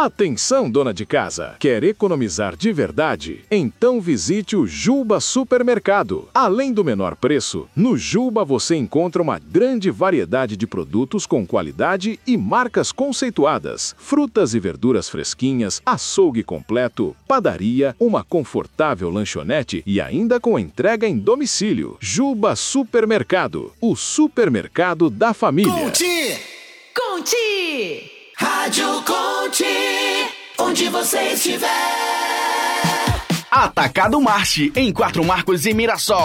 Atenção, dona de casa! Quer economizar de verdade? Então visite o Juba Supermercado. Além do menor preço, no Juba você encontra uma grande variedade de produtos com qualidade e marcas conceituadas. Frutas e verduras fresquinhas, açougue completo, padaria, uma confortável lanchonete e ainda com entrega em domicílio. Juba Supermercado, o supermercado da família. Conte! Rádio Conte, onde você estiver. Atacado Marte, em Quatro Marcos e Mirassol.